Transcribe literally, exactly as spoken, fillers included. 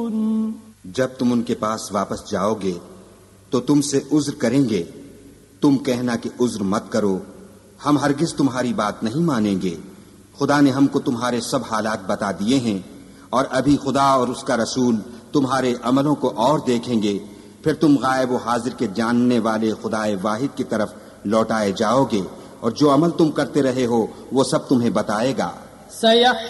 जब तुम उनके पास वापस जाओगे तो तुमसे उज्र करेंगे। तुम कहना कि उज्र मत करो, हम हरगिज तुम्हारी बात नहीं मानेंगे। खुदा ने हमको तुम्हारे सब हालात बता दिए हैं और अभी खुदा और उसका रसूल तुम्हारे अमलों को और देखेंगे। फिर तुम गायब व हाजिर के जानने वाले खुदाए वाहिद की तरफ लौटाए जाओगे और जो अमल तुम करते रहे हो वो सब तुम्हें बताएगा।